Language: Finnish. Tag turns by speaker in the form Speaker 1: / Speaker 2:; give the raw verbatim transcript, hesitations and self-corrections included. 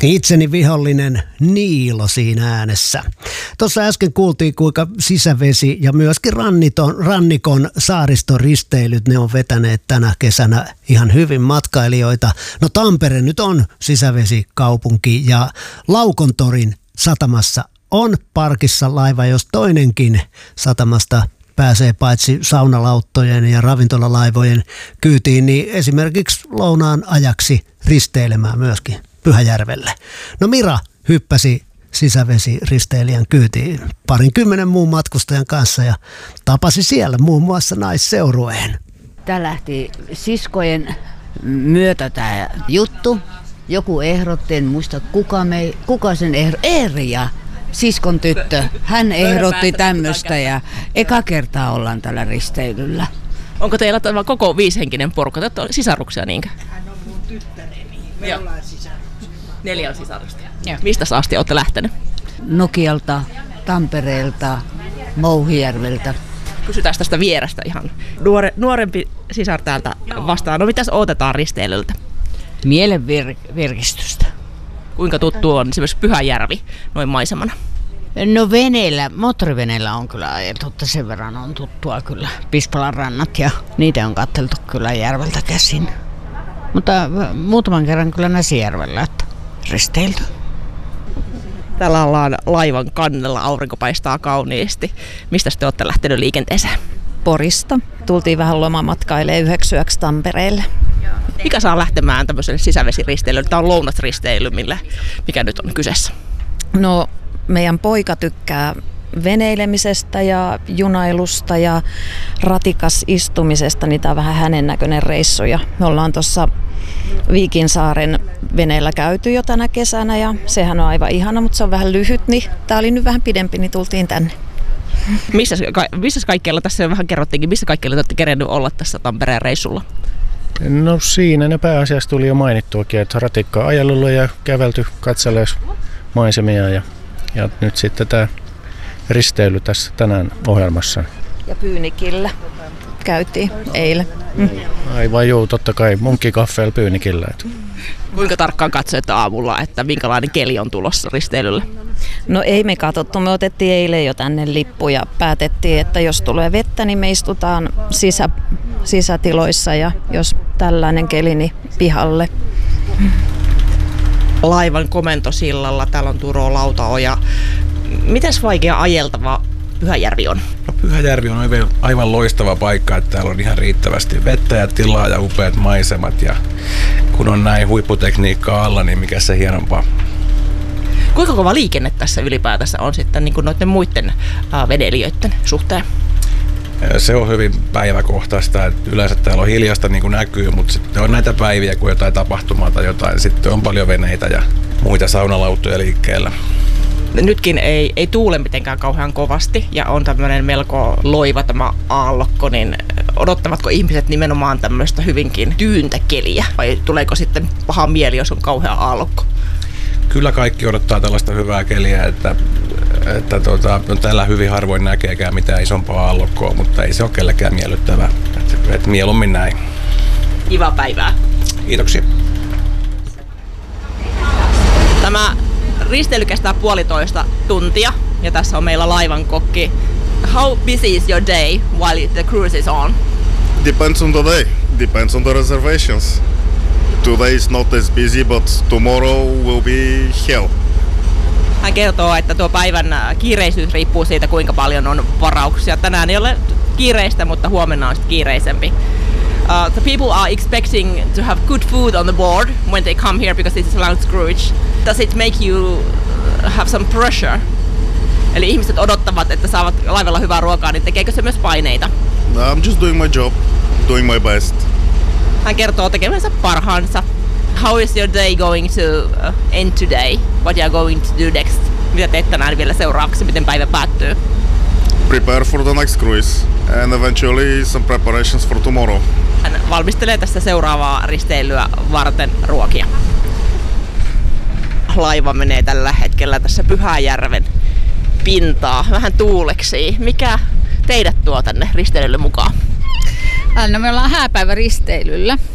Speaker 1: Itseni vihollinen Niilo siinä äänessä. Tuossa äsken kuultiin, kuinka sisävesi ja myöskin ranniton, rannikon saaristoristeilyt, ne on vetäneet tänä kesänä ihan hyvin matkailijoita. No Tampere nyt on sisävesikaupunki ja Laukontorin satamassa on parkissa laiva, jos toinenkin satamasta pääsee paitsi saunalauttojen ja ravintolalaivojen kyytiin, niin esimerkiksi lounaan ajaksi risteilemään myöskin Pyhäjärvelle. No Mira hyppäsi sisävesiristeilijän kyytiin parin kymmenen muun matkustajan kanssa ja tapasi siellä muun muassa naisseurueen.
Speaker 2: Tämä lähti siskojen myötä tämä juttu. Joku ehdotti, en muista kuka, me, kuka sen ehdotti, Eeria, siskon tyttö. Hän ehdotti tämmöistä ja eka kertaa ollaan tällä risteilyllä.
Speaker 3: Onko teillä tämä koko viisihenkinen porukka? Te olette sisaruksia niinkö?
Speaker 4: Hän on mun tyttäreni. Me Joo. ollaan sisaruksia.
Speaker 3: Neljä on sisarusta. Mistä asti olette lähtenyt?
Speaker 2: Nokialta, Tampereelta, Mouhijärveltä.
Speaker 3: Kysytään tästä vierestä ihan. Nuore, nuorempi sisar täältä vastaan. No mitäs odotetaan risteilyltä?
Speaker 2: Mielen vir- virkistystä.
Speaker 3: Kuinka tuttu on esimerkiksi Pyhäjärvi noin maisemana?
Speaker 2: No veneellä, moottoriveneellä on kyllä ajeltu, mutta sen verran on tuttua kyllä. Pispalan rannat ja niitä on katseltu kyllä järveltä käsin. Mutta muutaman kerran kyllä Näsijärvellä, että risteilty.
Speaker 3: Täällä ollaan laivan kannella, aurinko paistaa kauniisti. Mistä te olette lähtenyt liikenteeseen?
Speaker 5: Porista. Tultiin vähän lomamatkailemaan yhdeksi yöksi Tampereelle.
Speaker 3: Mikä saa lähtemään tämmöiselle sisävesiristeilylle? Tämä on lounasristeily, millä, mikä nyt on kyseessä.
Speaker 5: No, meidän poika tykkää veneilemisestä ja junailusta ja ratikas istumisesta, niin tämä on vähän hänen näköinen reissu. Ja me ollaan tuossa Viikinsaaren veneellä käyty jo tänä kesänä ja sehän on aivan ihana, mutta se on vähän lyhyt, niin tämä oli nyt vähän pidempi, niin tultiin tänne.
Speaker 3: Missä, missä kaikkialla, tässä vähän kerrottiinkin, missä kaikkialla te olette kerennyt olla tässä Tampereen reissulla?
Speaker 6: No siinä ne pääasiassa tuli jo mainittuakin, että ratikkaa ajelulla ja kävelty katselemaan maisemia ja, ja nyt sitten tämä risteily tässä tänään ohjelmassa.
Speaker 5: Ja Pyynikillä käytiin eilen. Mm.
Speaker 6: Aivan juu, totta kai munkkikaffeella Pyynikillä.
Speaker 3: Kuinka tarkkaan katsoitte aamulla, että minkälainen keli on tulossa risteilylle?
Speaker 5: No ei me katsottu, me otettiin eilen jo tänne lippu ja päätettiin, että jos tulee vettä, niin me istutaan sisä, sisätiloissa ja jos tällainen keli, niin pihalle.
Speaker 3: Laivan komentosillalla, täällä on Turo Lautaoja. Mites vaikea ajeltava Pyhäjärvi on?
Speaker 7: No, Pyhäjärvi on aivan loistava paikka, että täällä on ihan riittävästi vettä ja tilaa ja upeat maisemat. Ja kun on näin huipputekniikkaa alla, niin mikä se hienompaa.
Speaker 3: Kuinka kova liikenne tässä ylipäätänsä on sitten niin kuin noiden muiden veneilijöiden suhteen?
Speaker 7: Se on hyvin päiväkohtaista, että yleensä täällä on hiljasta niin kuin näkyy, mutta sitten on näitä päiviä, kun jotain tapahtumaa tai jotain. Sitten on paljon veneitä ja muita saunalauttoja liikkeellä.
Speaker 3: Nytkin ei, ei tuule mitenkään kauhean kovasti ja on tämmöinen melko loiva tämä aallokko, niin odottavatko ihmiset nimenomaan tämmöistä hyvinkin tyyntä keliä vai tuleeko sitten paha mieli, jos on kauhea aallokko?
Speaker 7: Kyllä kaikki odottaa tällaista hyvää keliä, että, että tuota, no täällä hyvin harvoin näkeekään mitään isompaa aallokkoa, mutta ei se ole kellekään miellyttävää. Että, että mieluummin näin.
Speaker 3: Kiva päivää.
Speaker 7: Kiitoksia.
Speaker 3: Tämä risteily kestää puolitoista tuntia ja tässä on meillä laivan kokki. How busy is your day while the cruise is on?
Speaker 8: Depends on the day. Depends on the reservations. Today is not as busy, but tomorrow will be hell.
Speaker 3: Hän kertoo, että tuo päivän kiireisyys riippuu siitä, kuinka paljon on varauksia. Tänään ei ole kiireistä, mutta huomenna on kiireisempi. Uh, the people are expecting to have good food on the board when they come here because this is a lounge cruise. Does it make you have some pressure? Eli ihmiset odottavat, että saavat laivalla hyvää ruokaa, niin tekeekö se myös paineita?
Speaker 8: I'm just doing my job, doing my best.
Speaker 3: Hän kertoo tekemänsä parhaansa. How is your day going to uh, end today? What you are going to do next? Mitä teet tänään vielä seuraavaksi? Miten päivä päättyy?
Speaker 8: Prepare for the next cruise and eventually some preparations for tomorrow.
Speaker 3: Hän valmistelee tässä seuraavaa risteilyä varten ruokia. Laiva menee tällä hetkellä tässä Pyhäjärven pintaa. Vähän tuuleksi. Mikä teidät tuo tänne risteilylle mukaan?
Speaker 9: No me ollaan hääpäiväristeilyllä